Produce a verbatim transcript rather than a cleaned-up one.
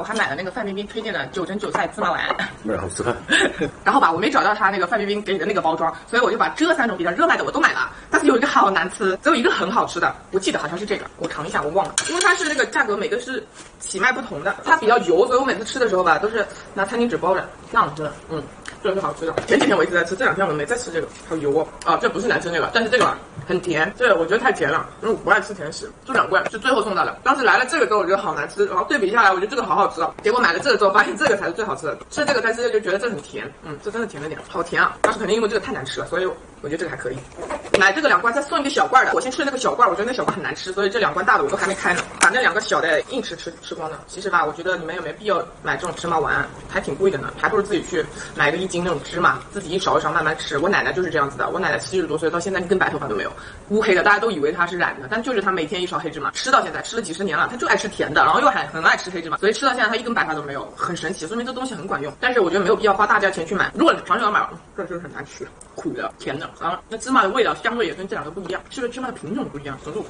我还买了那个范冰冰推荐的九蒸韭菜芝麻丸， 味儿好吃。 然后吧，我没找到他那个范冰冰给的那个包装，所以我就把这三种比较热卖的我都买了。但是有一个好难吃，只有一个很好吃的，我记得好像是这个，我尝一下，我忘了，因为它是那个价格每个是起卖不同的，它比较油，所以我每次吃的时候吧都是拿餐巾纸包着，这样吃的，嗯。这个是好吃的，前几天我一直在吃，这两天我没再吃这个，好油哦！啊，这不是难吃那个，但是这个很甜，这个我觉得太甜了，因为我不爱吃甜食。这两罐是最后送到的，当时来了这个之后我觉得好难吃，然后对比下来我觉得这个好好吃哦，结果买了这个之后发现这个才是最好吃的，吃这个再吃就觉得这很甜，嗯，这真的甜了点，好甜啊！当时肯定因为这个太难吃了，所以我觉得这个还可以。买这个两罐再送一个小罐的，我先吃了那个小罐，我觉得那小罐很难吃，所以这两罐大的我都还没开呢，把那两个小的硬吃吃吃光了。其实吧，我觉得你们也没必要买这种芝麻丸，还挺贵的呢，还不如自己去买个一斤那种芝麻。自己一勺一勺慢慢吃，我奶奶就是这样子的。我奶奶七十多岁，到现在一根白头发都没有，乌黑的，大家都以为她是染的，但就是她每天一勺黑芝麻，吃到现在吃了几十年了，她就爱吃甜的，然后又还很爱吃黑芝麻，所以吃到现在她一根白发都没有，很神奇，说明这东西很管用。但是我觉得没有必要花大价钱去买，如果长久要买，这就是很难吃，苦的、甜的啊，那芝麻的味道、香味也跟这两个不一样，是不是芝麻的品种不一样？总之我